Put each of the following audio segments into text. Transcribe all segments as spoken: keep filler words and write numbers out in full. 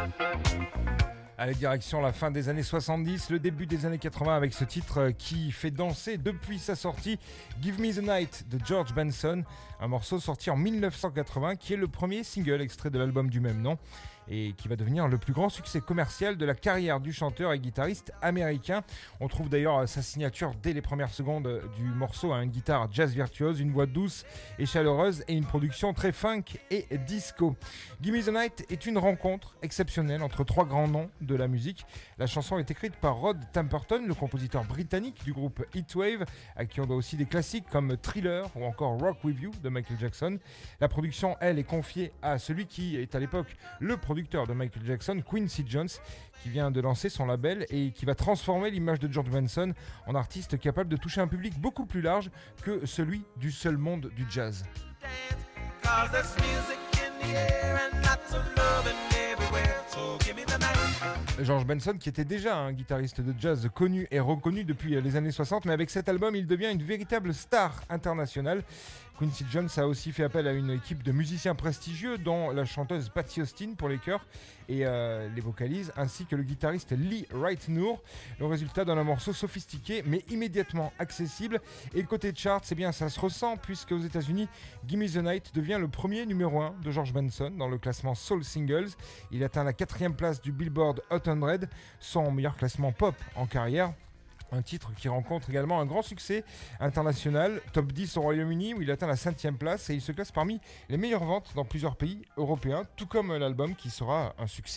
Allez, direction la fin des années soixante-dix, le début des années quatre-vingts avec ce titre qui fait danser depuis sa sortie, Give Me the Night de George Benson, un morceau sorti en dix-neuf cent quatre-vingts qui est le premier single extrait de l'album du même nom et qui va devenir le plus grand succès commercial de la carrière du chanteur et guitariste américain. On trouve d'ailleurs sa signature dès les premières secondes du morceau, hein, une guitare jazz virtuose, une voix douce et chaleureuse et une production très funk et disco. Give Me the Night est une rencontre exceptionnelle entre trois grands noms de la musique. La chanson est écrite par Rod Temperton, le compositeur britannique du groupe Heatwave, à qui on doit aussi des classiques comme Thriller ou encore Rock With You de Michael Jackson. La production, elle, est confiée à celui qui est à l'époque le producteur de Michael Jackson, Quincy Jones, qui vient de lancer son label et qui va transformer l'image de George Benson en artiste capable de toucher un public beaucoup plus large que celui du seul monde du jazz. George Benson, qui était déjà un guitariste de jazz connu et reconnu depuis les années soixante, mais avec cet album, il devient une véritable star internationale. Quincy Jones a aussi fait appel à une équipe de musiciens prestigieux, dont la chanteuse Patsy Austin pour les chœurs et euh, les vocalises, ainsi que le guitariste Lee Wright Noor. Le résultat donne un morceau sophistiqué, mais immédiatement accessible. Et le côté chart, c'est bien, ça se ressent, puisque aux États-Unis, Give Me the Night devient le premier numéro un de George Benson dans le classement Soul Singles. Il atteint la quatrième place du Billboard Hot cent, son meilleur classement pop en carrière. Un titre qui rencontre également un grand succès international, top dix au Royaume-Uni où il atteint la cinquième place et il se classe parmi les meilleures ventes dans plusieurs pays européens, tout comme l'album qui sera un succès.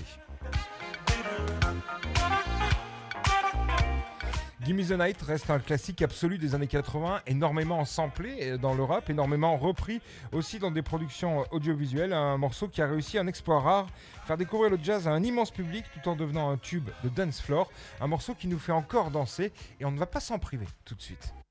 Give Me the Night reste un classique absolu des années quatre-vingts, énormément samplé dans le rap, énormément repris aussi dans des productions audiovisuelles, un morceau qui a réussi un exploit rare, faire découvrir le jazz à un immense public tout en devenant un tube de dance floor, un morceau qui nous fait encore danser et on ne va pas s'en priver tout de suite.